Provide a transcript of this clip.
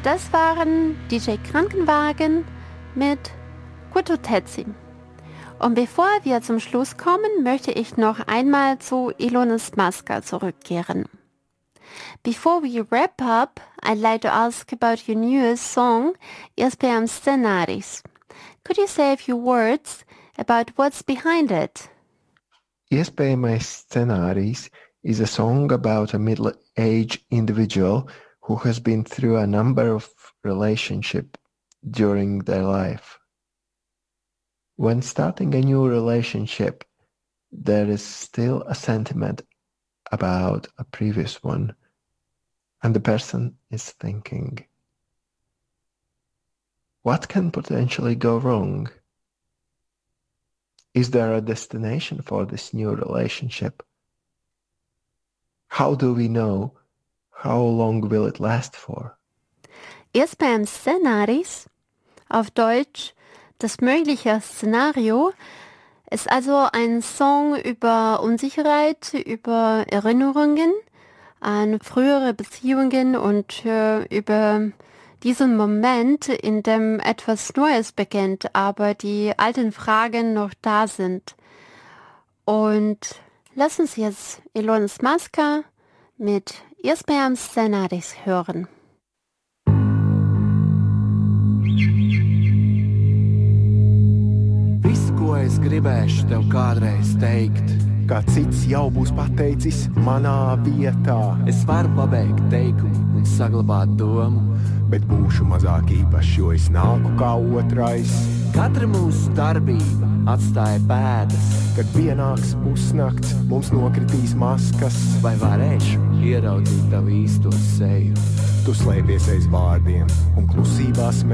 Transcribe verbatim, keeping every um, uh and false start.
Das waren D J Krankenwagen mit Kutotezi. Und bevor wir zum Schluss kommen, möchte ich noch einmal zu Ilonis Maska zurückkehren. Before we wrap up, I'd like to ask about your newest song, Iespējams Scenārijs. Could you say a few words about what's behind it? Iespējamais Scenārijs is a song about a middle-aged individual who has been through a number of relationships during their life. When starting a new relationship, there is still a sentiment about a previous one, and the person is thinking, what can potentially go wrong? Is there a destination for this new relationship? How do we know? How long will it last for? Iespējams Scenārijs, auf Deutsch das mögliche Szenario, ist also ein Song über Unsicherheit, über Erinnerungen an frühere Beziehungen und äh, über diesen Moment, in dem etwas Neues beginnt, aber die alten Fragen noch da sind. Und lass uns jetzt Ilonis Maska mit Iespējams Scenārijs hören. Viss, ko es gribēšu tev kādreiz teikt, kā cits jau būs pateicis manā vietā. Es varu pabeigt teikumu un saglabāt domu, bet būšu mazāk īpašs, jo es nāku kā otrais. Katra mūsu darbība atstāja pēdas. Kad pienāks pusnakts, mums nokritīs maskas. Vai varēšu ieraudzīt tavu īsto seju? Tu slēpies aiz vārdiem un klusībās